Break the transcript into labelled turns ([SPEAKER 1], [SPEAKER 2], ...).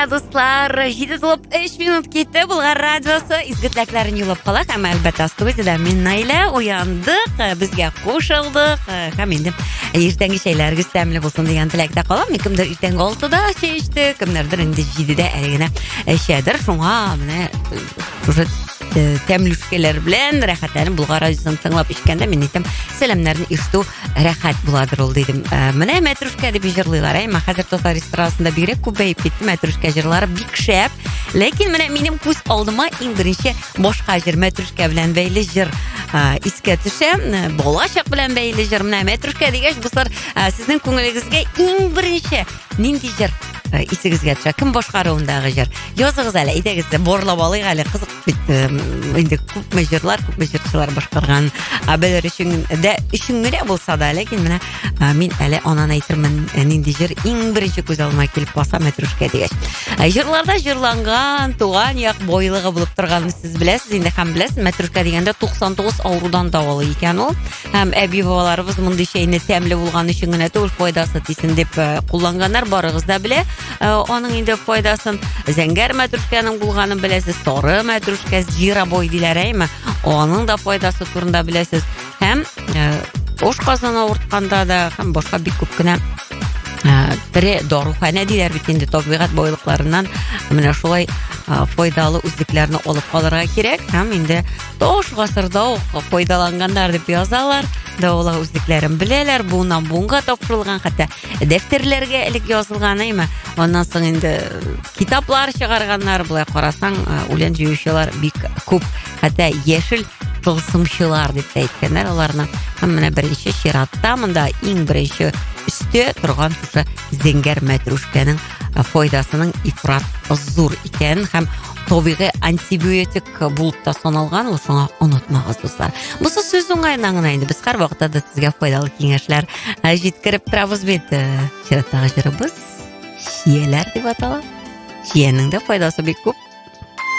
[SPEAKER 1] достар, 7:03 минут кетті. Бұлғар радиосы изгітләкләрін юлап қалақ. Әмі әлбәтті студияда мен Найла ояндық, бізге қошылдық. Һәм енді ертеңгі шәйләргіз тәмлі болсын деген тіләкті қалам. Кімдер ертеңгі 6-да шешті, кімдердір енді 7-де әрегіне шәдір. Шуңа міне уже тәмлүшкелер білен рәхәтләрін Бұлғар радиосын тыңлап ішкенде мен етім сәлемләрін ешту рәхәт буладыр ол дейдім. Міне мәтрүшкә деп жырлайлар. Қазір тоса ресторанында бигрәк күбәйіп кетті. Мәтрүшкә жырлары бик шәп. Ләкин менә минем күз алдыма иң беренче башка жыр мәтрүшкә белән бәйле жыр искә төшә. Балачак белән бәйле жыр. Менә мәтрүшкә дигәч, дуслар, сезнең күңелегезгә иң беренче нинди жыр исегезгә төшә? Кем башкаруындагы жыр? Языгыз әле, әйдәгез, борлап алыйк әле, кызык бит. Инде күпме җырлар башкарган. Белер өчен генә булса да, ләкин менә мин әле анан әйтермен, нинди жыр иң беренче күз алдыма килеп баса мәтрүшкә дигәч. Җырларда җырланган туган як бойлыгы булып торганны сез беләсез, инде һәм беләсез, мәтрүшкә дигәндә 99 авырудан дәвалы икән ул. Һәм әби-бабаларыбыз мондый шәйне тәмле булган өчен генә түгел, файдасы тисен дип кулланганнар, барыгыз да белә. Аның инде файдасын зәңгәр мәтрүшкәнең булганын беләсез, сары мәтрүшкә, зирабой диләр, әйме? Аның да файдасы турында беләсез. Һәм ашказан авыртканда да, һәм башка бик күп кенә тере дарухана диләр бит инде, табигать бойлыкларыннан менә шулай файдалы үзлекләрне алып калырга кирәк. Һәм инде тош гасырда файдаланганнар дип язалар. Дәвалау үзлекләрен беләләр, буыннан буынга тапшырылган, хәтта дәфтерләргә элек язылган, әйме? Аннан соң инде китаплар чыгарганнар, булай карасаң, үлән җыючылар бик күп, хәтта яшел тылсымчылар дип әйткәннәр аларны. Һәм менә беренче чиратта монда иң беренче өстә торган шушы зәңгәр мәтрүшкәнең файдасының ифрат зур икән һәм табигый антибиотик булып та саналган, ул шуңа онытмагыз дуслар. Бусы сүз уңайынан гына инде без һәр вакытта да сезгә файдалы киңәшләр җиткереп торабыз бит. Чираттагы җырыбыз Чияләр дип атала. Чиянең дә файдасы бик күп.